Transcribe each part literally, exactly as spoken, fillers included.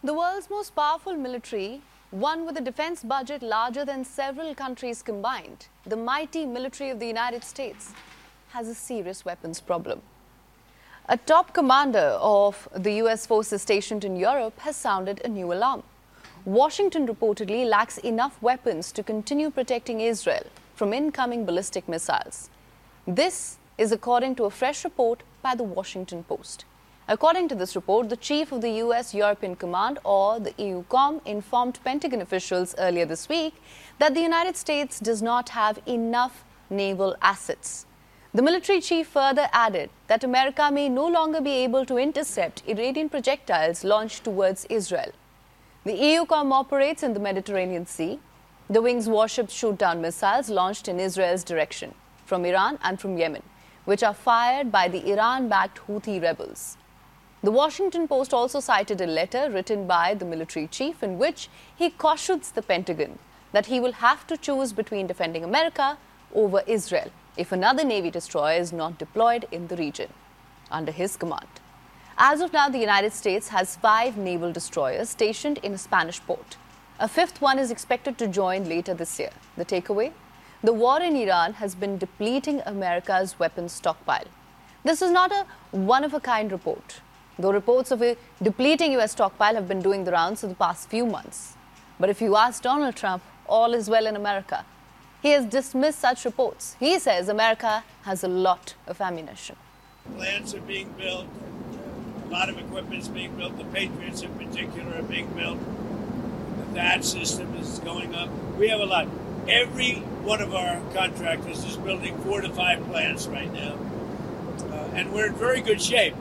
The world's most powerful military, one with a defense budget larger than several countries combined, the mighty military of the United States, has a serious weapons problem. A top commander of the U S forces stationed in Europe has sounded a new alarm. Washington reportedly lacks enough weapons to continue protecting Israel from incoming ballistic missiles. This is according to a fresh report by the Washington Post. According to this report, the chief of the U S European Command, or the E U COM, informed Pentagon officials earlier this week that the United States does not have enough naval assets. The military chief further added that America may no longer be able to intercept Iranian projectiles launched towards Israel. The E U COM operates in the Mediterranean Sea. The wing's warships shoot down missiles launched in Israel's direction from Iran and from Yemen, which are fired by the Iran-backed Houthi rebels. The Washington Post also cited a letter written by the military chief in which he cautions the Pentagon that he will have to choose between defending America over Israel if another Navy destroyer is not deployed in the region under his command. As of now, the United States has five naval destroyers stationed in a Spanish port. A fifth one is expected to join later this year. The takeaway? The war in Iran has been depleting America's weapons stockpile. This is not a one-of-a-kind report, though reports of a depleting U S stockpile have been doing the rounds for the past few months. But if you ask Donald Trump, all is well in America. He has dismissed such reports. He says America has a lot of ammunition. Plants are being built. A lot of equipment is being built. The Patriots in particular are being built. The T H A A D system is going up. We have a lot. Every one of our contractors is building four to five plants right now. Uh, and we're in very good shape.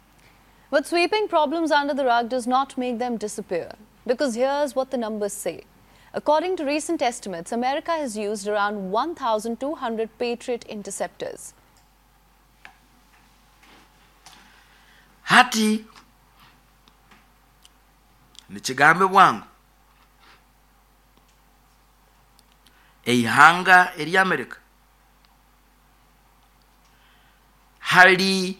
But sweeping problems under the rug does not make them disappear, because here's what the numbers say. According to recent estimates, America has used around one thousand two hundred Patriot interceptors. Hati nikigambe bwangu eihanga eri America hali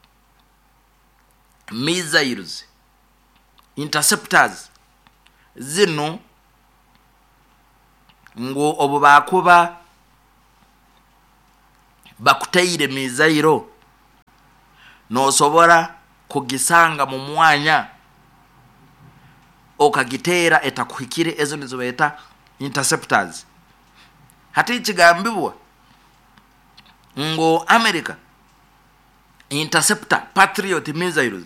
missiles interceptors zino ngo obo bakuba bakutaire missile no sobora kugisanga mu mwanya okagitera etakuhikire ezo nizo beta interceptors. Hati ikigambibwa ngo America interceptor Patriot missiles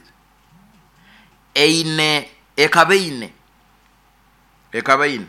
eine ekabeine ekabeine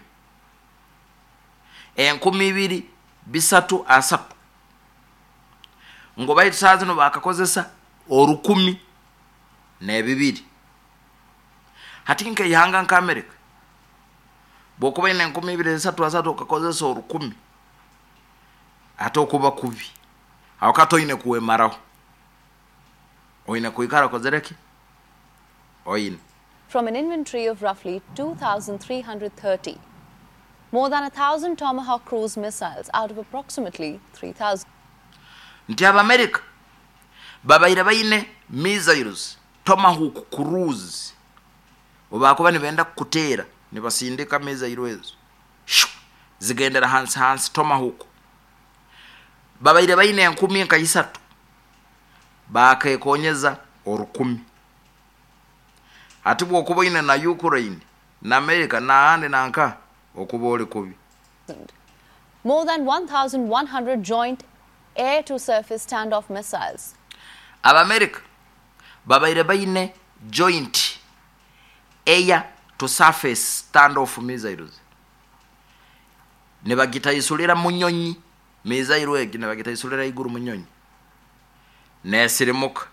enkumi ibiri bisatu asatu ngo bayitsazi no bakakozesa orukumi ne bibiri. Hati nke yihanga nka America bokuba ine enkumi ibiri bisatu asatu okakozesa orukumi atokuba kubi awakato ine kuwemaraho oine kuikara kozereki oine. From an inventory of roughly two thousand three hundred thirty, more than a thousand Tomahawk cruise missiles out of approximately three thousand. Nti aba America babaira baine missiles Tomahawk cruise obakuba nibenda kutera nibasindika missiles ezo zigendera hansi hansi Tomahawk babaira baine enkumi nkayisatu bakekonyeza orukumi. Ati bwokuba ine na Ukraine na America na ande nanka okuba oli kubi. More than one thousand one hundred joint air-to-surface standoff missiles. Aba America babaire baine joint air-to-surface standoff missiles. Ne bagitayisulira munyonyi missile egi ne bagitayisulira iguru munyonyi. Nesirimuka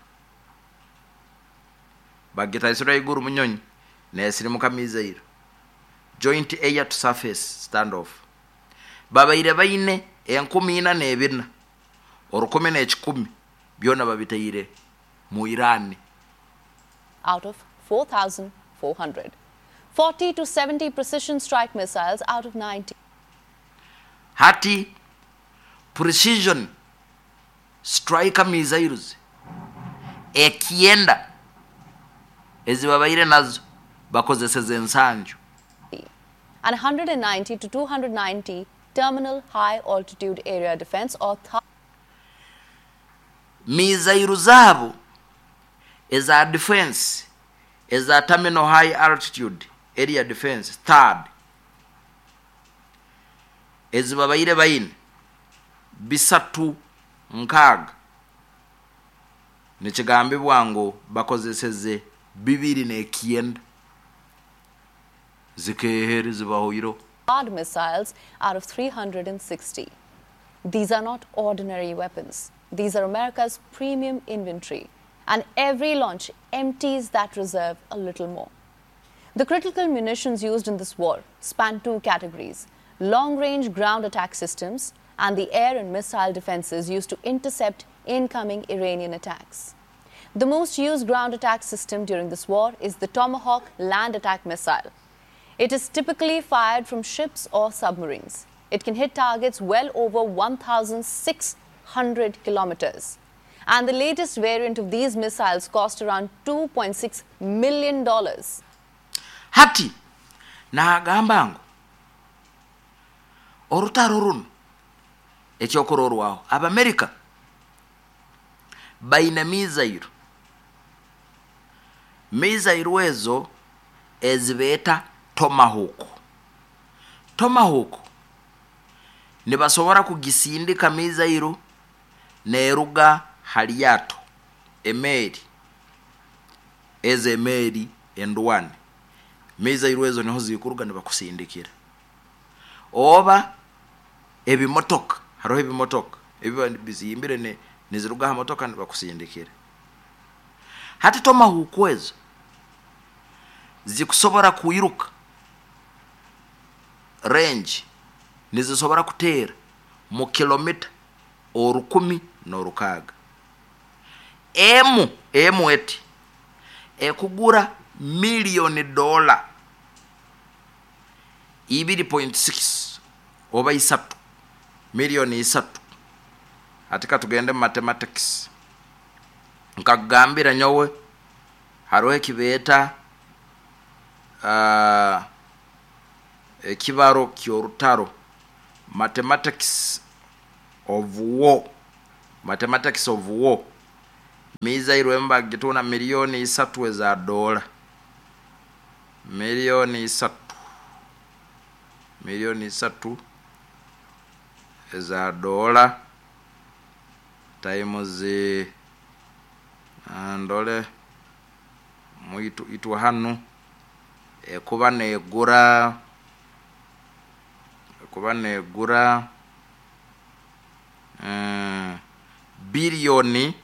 bagitayisulira iguru munyonyi nesirimuka missile joint air-to-surface standoff. Babaire baine enkumi ina nebina orukumi n'ekikumi byona babitayire mu Iran. Out of four thousand four hundred. forty to seventy precision strike missiles out of ninety. Hati precision striker missiles ekienda ezibabaire nazo bakozeseza ensanju and one hundred ninety to two hundred ninety terminal high altitude area defense or T H A A D. mizairu zaabo eza defense eza terminal high altitude area defense T H A A D ezibabaire bayine bisatu nkaaga nekigambibwa ngo bakozeseze bibiri n'ekyenda zikehere zibahoyiro T H A A D missiles out of three hundred sixty. These are not ordinary weapons. These are America's premium inventory, and every launch empties that reserve a little more. The critical munitions used in this war span two categories: long-range ground attack systems and the air and missile defenses used to intercept incoming Iranian attacks. The most used ground attack system during this war is the Tomahawk land attack missile. It is typically fired from ships or submarines. It can hit targets well over one thousand six hundred kilometers. And the latest variant of these missiles cost around two point six million dollars. Hati na agambango orutaro runo ekyokororwaho Abamerika baina mizairu mizairu ezo ezibeta Tomahawk. Tomahawk nibasobora kugisindika mizairu neruga haliyato emeri eze emeri endwane mizairu ezo niho zikuruga nibakusindikira oba ebimotoka hariho ebimotoka ebiba bizimbire ne niziruga ha motoka nibakusindikira hati Tomahawk ezo zikusobora kuiruka range nizisobora kutera mu kilomita orukumi n'orukaga emu emu eti ekugura milioni dola ibiri point six oba isatu milioni isatu atika tugende mathematics nkagambira nyowe haro ekibeta uh, ekibaro kyorutaro mathematics of war mathematics of war mizairu emba gituna milioni isatu eza dola milioni isatu milioni isatu eza dola times the andole muitu itu hanu ekuba negura ekuba negura uh, bilioni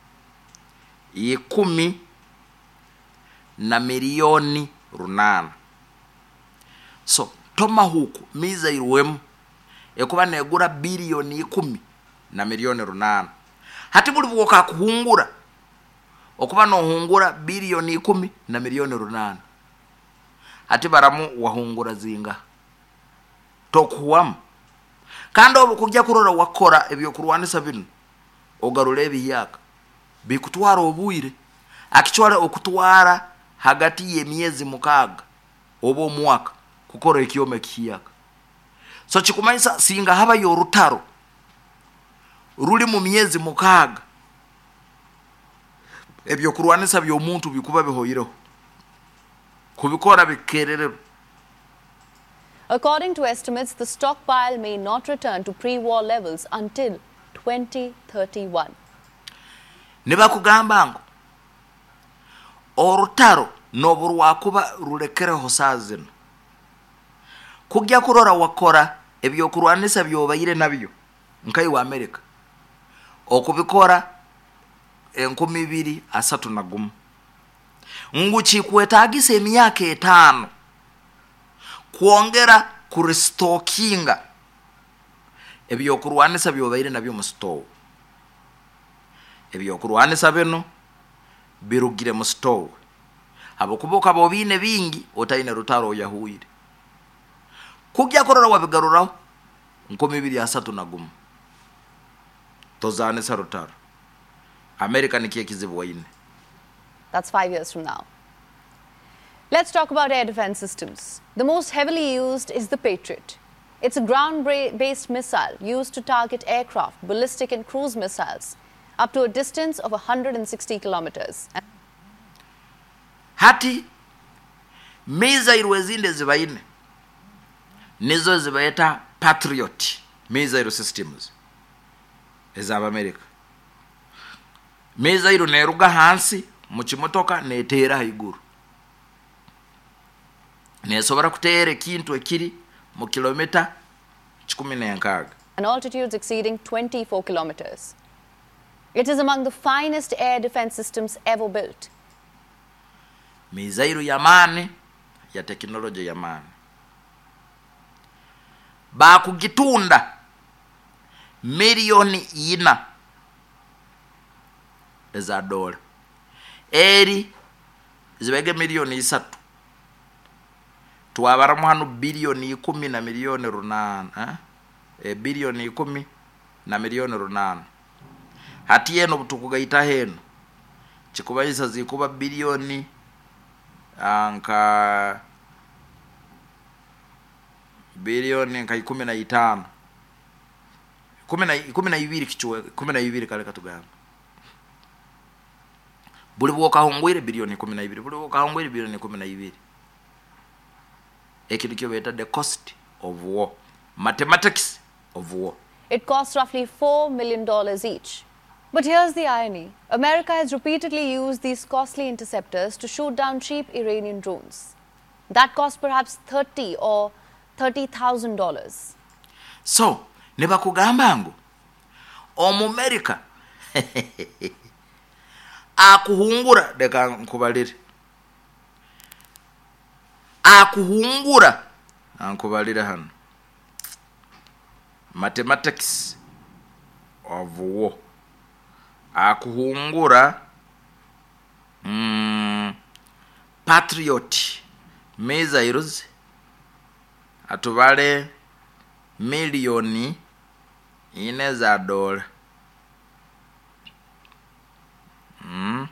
ikumi na milioni runana. So Tomahawk mizairu emu ekuba negura bilioni ikumi na milioni runana. Hati buli bwoka kuhungura okuba no hungura bilioni ikumi na milioni runana. Hati baramu wahungura zinga tokuwam kandi obu kujja kurora wakora ebyo kurwanisa bino ogarule ebiyaka bikutwara obuire akichwara okutwara hagati y'emyezi mukaga obo mwaka kukora ekiyome kiyaka. So chikumanyisa singa haba yorutaro ruli mu myezi mukaga ebyo kurwanisa byo muntu bikuba bihoyireho kubikora bikerere. According to estimates, the stockpile may not return to pre-war levels until twenty thirty-one. Niba kugamba ngo orutaro noburu wakuba rulekereho sazino kujya kurora wakora ebyo kurwanisa byobayire nabyo nkai wa America okubikora enkumi ibiri asatu na gumu nguchi kwetagisa emyaka etano kuongera kuristokinga ebyo kurwanisa byobayire nabyo mu store ebyo kurwanisa beno birugire mu store abo kuboka bobine bingi otayine rutaro yahuire kujya korora wabigaruraho nkumi ibiri asatu na gumu tozane sa rutaro America nikiye kizibu waine. That's five years from now. Let's Let's talk about air defense systems. The most heavily used is the Patriot. It's a ground-based missile used to target aircraft, ballistic and cruise missiles up to a distance of one hundred sixty kilometers. Hati missile wezinde zibaine nizo zibaita Patriot missile systems ezaba America. Missile neruga hansi mu kimotoka netera haiguru nesobora kuteera ekintu ekiri mu kilomita kikumi n'enkaaga. And altitudes exceeding twenty-four kilometers. It is among the finest air defense systems ever built. Missile ya maani ya teknolojia ya maani bakugitunda milioni ina eza dola eri zibege milioni isatu twabaramu hano bilioni ikumi na milioni runana eh? E bilioni ikumi na milioni runana hati yeno butukugaita heno chikubayisa zikuba bilioni anka bilioni nka ikumi na itano kumi na ikumi na ibiri kichwe kumi na ibiri kale katugamba buli bwoka hongwire bilioni ikumi na ibiri buli bwoka hongwire bilioni ikumi na ibiri ekintu beta the cost of war, mathematics of war. It costs roughly four million dollars each. But here's the irony. America has repeatedly used these costly interceptors to shoot down cheap Iranian drones. That cost perhaps thirty or thirty thousand dollars. So, neba kugamba ngo omu America akuhungura deka nkubalire akuhungura ankubalira hano mathematics of war akuhungura mm, Patriot missiles atubale milioni ine za dola mm.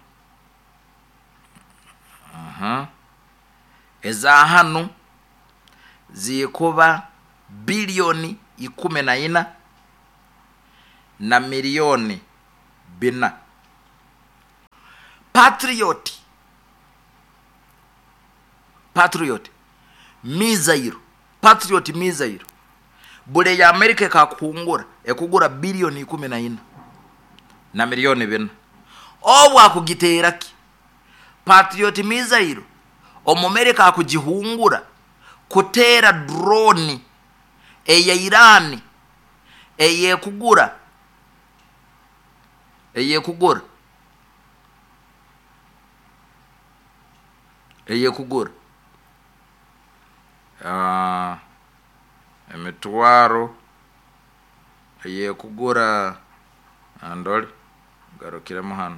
aha eza hano zikuba bilioni ikumi na ina na milioni bina. Patriot Patriot missile Patriot missile bule ya America kakungura ekugura bilioni ikumi na ina na milioni bina obwa kugiteraki Patriot missile omu America akujihungura kutera drone eya Iran eye kugura eye kugura eye kugura ah emetwaro eye kugura andoli garokira muhano.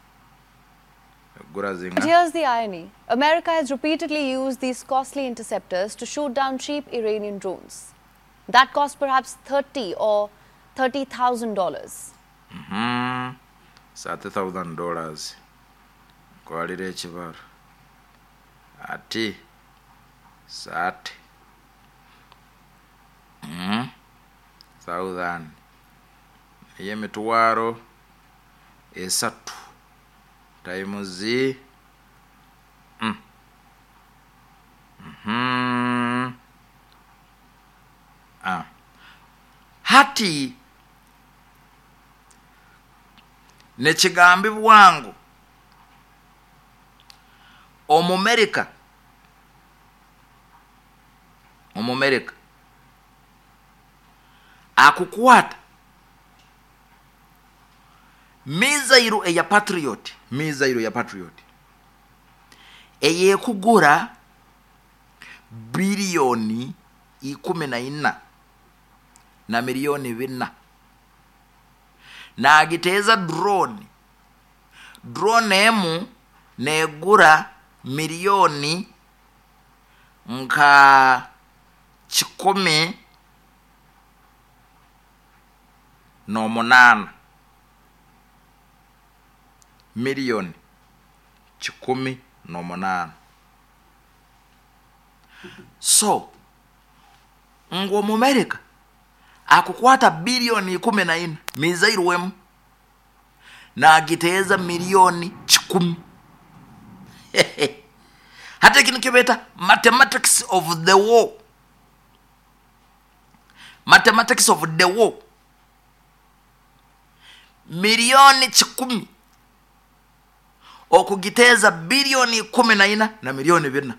But here's the irony. America has repeatedly used these costly interceptors to shoot down cheap Iranian drones. That cost perhaps thirty or thirty thousand dollars. Mm-hmm. thirty thousand dollars. Kwalire chibar. Ati. Sat. Mm-hmm. Thousand. Iye mitwaro esatu. Taimuzi mm. mm-hmm. ah. Hati nechigambi bwangu omu America omu America akukwata missile eya Patriot missile ya Patriot eye kugura bilioni ikumi na ina na milioni bina na agiteza drone drone emu negura milioni nka chikumi no munana milioni chikumi no munana So ngo mu America akukwata bilioni kumi na nne mizairi wemu na agiteeza milioni kikumi. Hata kino kibeta mathematics of the war. Mathematics of the war. Milioni kikumi okugiteeza bilioni kumi na nne na milioni bina.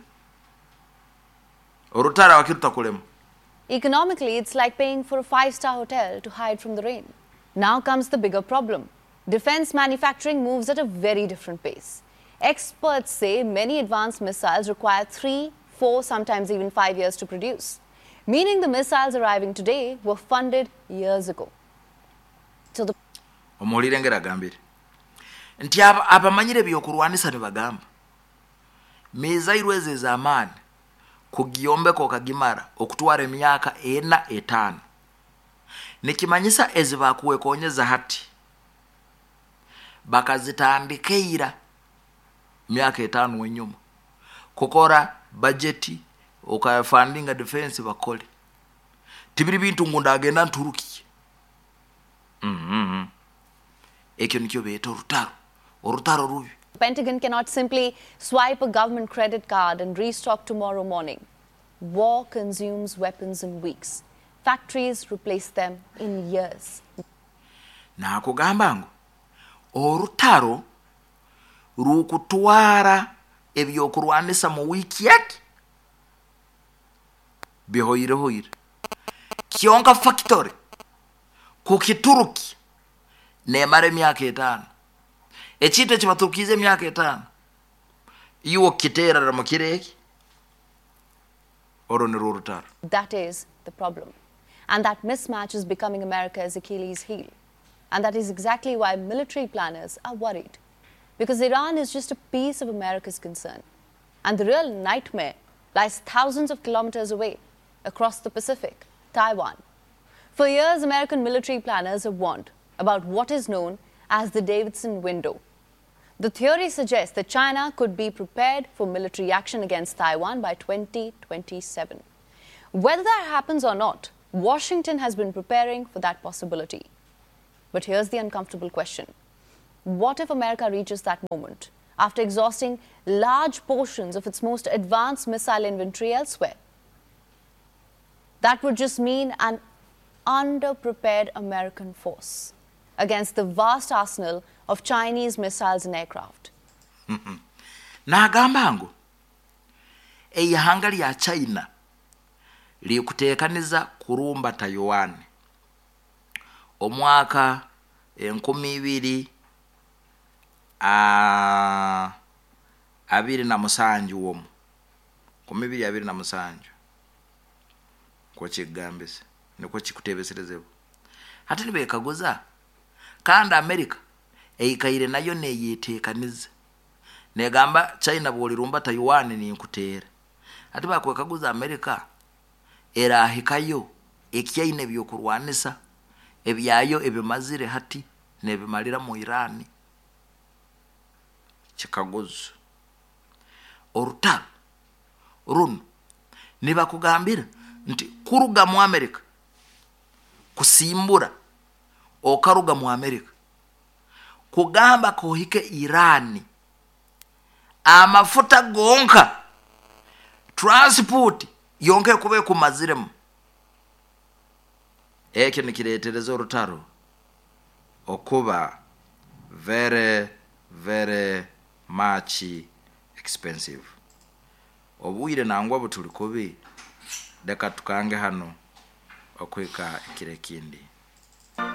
Orutara wakiruta kulema. Economically, it's like paying for a five-star hotel to hide from the rain. Now comes the bigger problem. Defense manufacturing moves at a very different pace. Experts say many advanced missiles require three, four, sometimes even five years to produce, meaning the missiles arriving today were funded years ago. So the omulirengera gambire nti aba abamanyire byokurwanisa ne bagamba mizairu eze zamani kugiombeko kagimara okutwara emyaka ena etano nikimanyisa ezi bakuwekonyeza hati bakazitandikeira myaka etano wenyuma kukora budgeti okafundinga defense bakole tibiri bintu ngunda agenda nturuki. Mhm. Ekyo nikyo beta orutaro orutaro rubi. The Pentagon cannot simply swipe a government credit card and restock tomorrow morning. War consumes weapons in weeks. Factories replace them in years. Na kugamba ngo orutaro rukutwara ebyokurwanisa mu wiki yake bihoyire hoyire kionka factory kukituruki nemare myaka etano echite chibaturukize myaka etano iwo kitera ramukireki oro ni rurutaro. That is the problem. And that mismatch is becoming America's Achilles heel. And that is exactly why military planners are worried. Because Iran is just a piece of America's concern. And the real nightmare lies thousands of kilometers away, across the Pacific, Taiwan. For years, American military planners have warned about what is known as the Davidson window. The theory suggests that China could be prepared for military action against Taiwan by twenty twenty-seven. Whether that happens or not, Washington has been preparing for that possibility. But here's the uncomfortable question. What if America reaches that moment after exhausting large portions of its most advanced missile inventory elsewhere? That would just mean an underprepared American force against the vast arsenal of Chinese missiles and aircraft. Na gambango eyihanga lya China likutekaniza kurumba Taiwan omwaka enkumi ibiri a abiri na musanju womu kumi ibiri abiri na musanju ko kigambise niko kikutebeserezebo hati nibekagoza kandi America eyikaire nayo neyetekaniza negamba China bolirumba Taiwan ni nkutera hati bakwekaguza America era hikayo ekyaine byokurwanisa ebyayo ebimazire hati nebimalira mu Iran chikagozo orutaro run niba kugambira nti kuruga mu America kusimbura okaruga mu America kugamba ko hike Iran amafuta gonka transport yonke kube kumaziremu ekyo nikiretereza orutaro okuba very very much expensive. Obwire nangwa butuli kubi deka tukange hano okweka kire kindi.